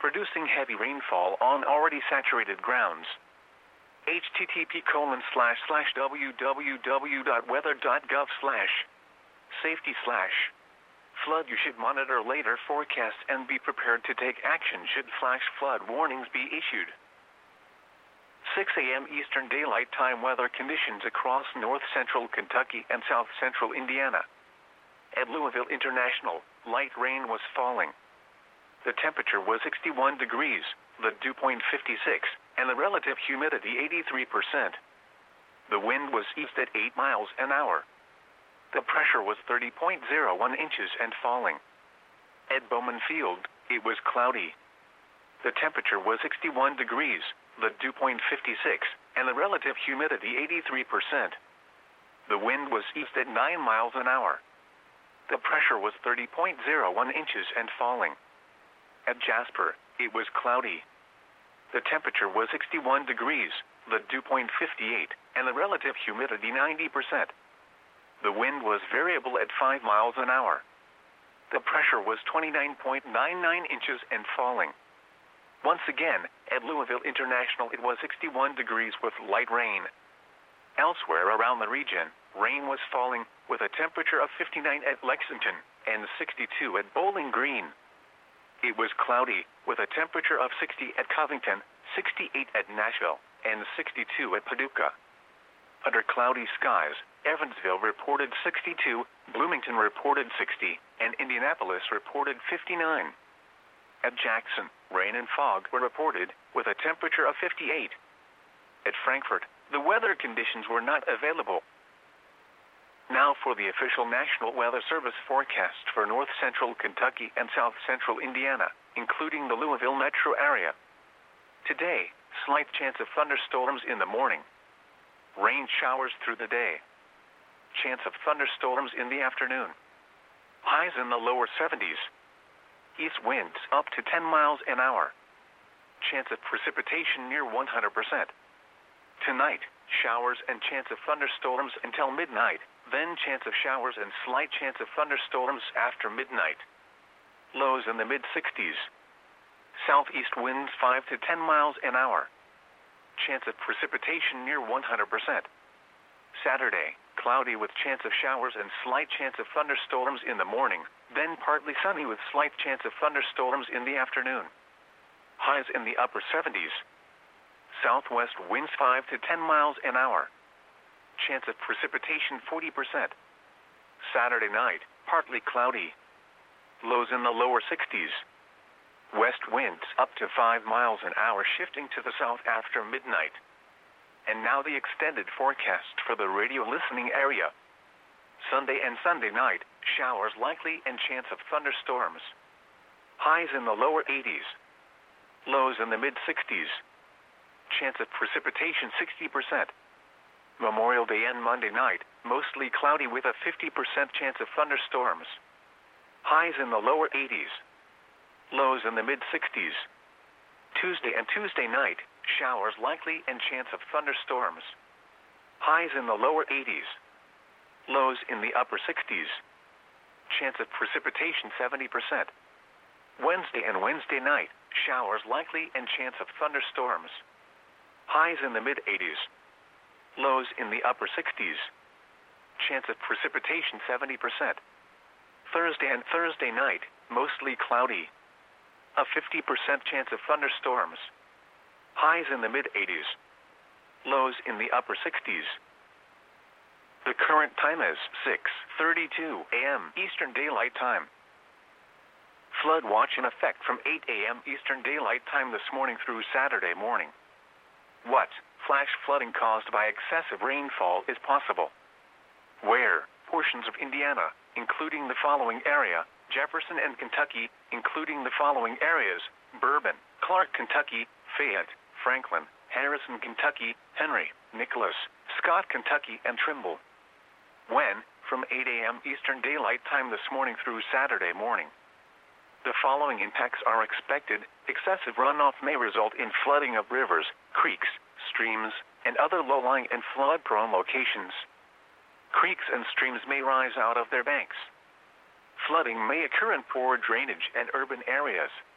producing heavy rainfall on already saturated grounds. http://www.weather.gov/safety/flood. You should monitor later forecasts and be prepared to take action should flash flood warnings be issued. 6 a.m. Eastern Daylight Time weather conditions across north-central Kentucky and south-central Indiana. At Louisville International, light rain was falling. The temperature was 61 degrees, the dew point 56, and the relative humidity 83%. The wind was east at 8 miles an hour. The pressure was 30.01 inches and falling. At Bowman Field, it was cloudy. The temperature was 61 degrees, the dew point 56, and the relative humidity 83%. The wind was east at 9 miles an hour. The pressure was 30.01 inches and falling. At Jasper, it was cloudy. The temperature was 61 degrees, the dew point 58, and the relative humidity 90%. The wind was variable at 5 miles an hour. The pressure was 29.99 inches and falling. Once again, at Louisville International it was 61 degrees with light rain. Elsewhere around the region, rain was falling with a temperature of 59 at Lexington and 62 at Bowling Green. It was cloudy with a temperature of 60 at Covington, 68 at Nashville, and 62 at Paducah. Under cloudy skies, Evansville reported 62, Bloomington reported 60, and Indianapolis reported 59. At Jackson, rain and fog were reported with a temperature of 58. At Frankfort, the weather conditions were not available. Now for the official National Weather Service forecast for north-central Kentucky and south-central Indiana, including the Louisville metro area. Today, slight chance of thunderstorms in the morning. Rain showers through the day. Chance of thunderstorms in the afternoon. Highs in the lower 70s. East winds up to 10 miles an hour. Chance of precipitation near 100%. Tonight, showers and chance of thunderstorms until midnight, then chance of showers and slight chance of thunderstorms after midnight. Lows in the mid-60s. Southeast winds 5 to 10 miles an hour. Chance of precipitation near 100%. Saturday, cloudy with chance of showers and slight chance of thunderstorms in the morning, then partly sunny with slight chance of thunderstorms in the afternoon. Highs in the upper 70s. Southwest winds 5 to 10 miles an hour. Chance of precipitation 40%. Saturday night, partly cloudy. Lows in the lower 60s. West winds up to 5 miles an hour shifting to the south after midnight. And now the extended forecast for the radio listening area. Sunday and Sunday night, showers likely and chance of thunderstorms. Highs in the lower 80s. Lows in the mid-60s. Chance of precipitation 60%. Memorial Day and Monday night, mostly cloudy with a 50% chance of thunderstorms. Highs in the lower 80s. Lows in the mid-60s. Tuesday and Tuesday night, showers likely and chance of thunderstorms. Highs in the lower 80s. Lows in the upper 60s. Chance of precipitation 70%. Wednesday and Wednesday night, showers likely and chance of thunderstorms. Highs in the mid-80s. Lows in the upper 60s. Chance of precipitation 70%. Thursday and Thursday night, mostly cloudy. A 50% chance of thunderstorms. Highs in the mid-80s. Lows in the upper 60s. The current time is 6:32 a.m. Eastern Daylight Time. Flood watch in effect from 8 a.m. Eastern Daylight Time this morning through Saturday morning. What flash flooding caused by excessive rainfall is possible? Where portions of Indiana, including the following area, Jefferson and Kentucky, including the following areas, Bourbon, Clark, Kentucky, Fayette, Franklin, Harrison, Kentucky, Henry, Nicholas, Scott, Kentucky, and Trimble. When, from 8 a.m. Eastern Daylight Time this morning through Saturday morning. The following impacts are expected. Excessive runoff may result in flooding of rivers, creeks, streams, and other low-lying and flood-prone locations. Creeks and streams may rise out of their banks. Flooding may occur in poor drainage and urban areas.